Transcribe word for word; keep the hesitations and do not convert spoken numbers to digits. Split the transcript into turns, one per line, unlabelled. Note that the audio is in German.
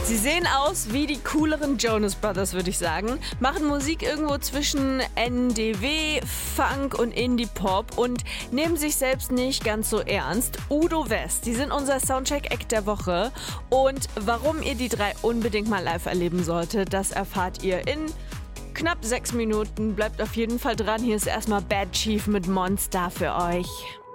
Sie sehen aus wie die cooleren Jonas Brothers, würde ich sagen. Machen Musik irgendwo zwischen N D W, Funk und Indie-Pop und nehmen sich selbst nicht ganz so ernst. Udo West, die sind unser Soundcheck-Act der Woche. Und warum ihr die drei unbedingt mal live erleben solltet, das erfahrt ihr in knapp sechs Minuten. Bleibt auf jeden Fall dran. Hier ist erstmal Bad Chief mit Monster für euch.